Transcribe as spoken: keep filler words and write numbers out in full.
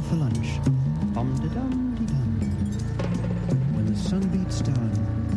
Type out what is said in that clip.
for lunch. Om-de-dum-de-dum. When the sun beats down